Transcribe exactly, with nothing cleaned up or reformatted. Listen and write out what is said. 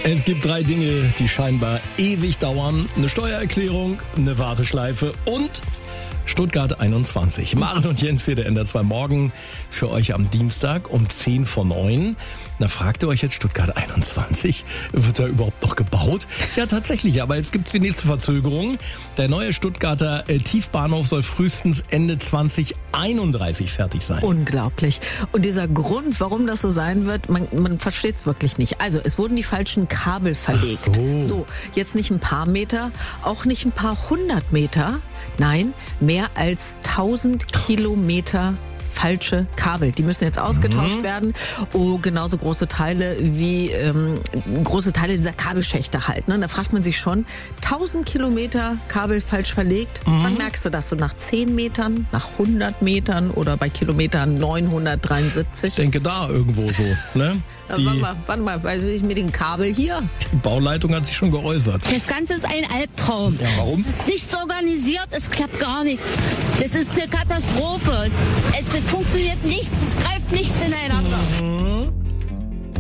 Es gibt drei Dinge, die scheinbar ewig dauern. Eine Steuererklärung, eine Warteschleife und Stuttgart einundzwanzig. Maren und Jens hier, der N D R zwei Morgen für euch am Dienstag um zehn vor neun. Na, fragt ihr euch jetzt Stuttgart einundzwanzig? Wird da überhaupt noch gebaut? Ja, tatsächlich, aber jetzt gibt's die nächste Verzögerung. Der neue Stuttgarter äh, Tiefbahnhof soll frühestens Ende zwanzig einunddreißig fertig sein. Unglaublich. Und dieser Grund, warum das so sein wird, man, man versteht es wirklich nicht. Also, es wurden die falschen Kabel verlegt. Ach so. So, jetzt nicht ein paar Meter, auch nicht ein paar hundert Meter. Nein, mehr als tausend Kilometer falsche Kabel. Die müssen jetzt ausgetauscht mhm. werden. Oh, genauso große Teile wie ähm, große Teile dieser Kabelschächte halt. Ne? Da fragt man sich schon, tausend Kilometer Kabel falsch verlegt. Mhm. Wann merkst du das? So nach zehn Metern, nach hundert Metern oder bei Kilometern neunhundertdreiundsiebzig? Ich denke da irgendwo so, ne? Die, warte mal, warte mal, weil ich mit dem Kabel hier. Die Bauleitung hat sich schon geäußert. Das Ganze ist ein Albtraum. Ja, warum? Es ist nichts organisiert, es klappt gar nicht. Das ist eine Katastrophe. Es funktioniert nichts